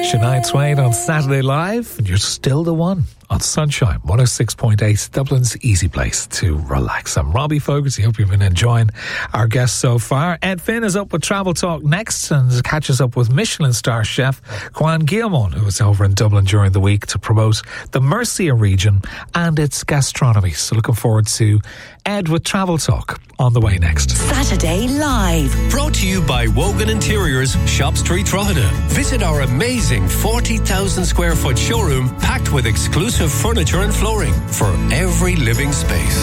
Shania Twain on Saturday Live, and you're still the one on Sunshine 106.8, Dublin's easy place to relax. I'm Robbie Fogarty. Hope you've been enjoying our guests so far. Ed Finn is up with Travel Talk next and catches up with Michelin star chef Juan Guillamon, who was over in Dublin during the week to promote the Murcia region and its gastronomy. So looking forward to Ed with Travel Talk on the way next. Saturday Live. Brought to you by Wogan Interiors, Shop Street, Drogheda. Visit our amazing 40,000 square foot showroom packed with exclusive furniture and flooring for every living space.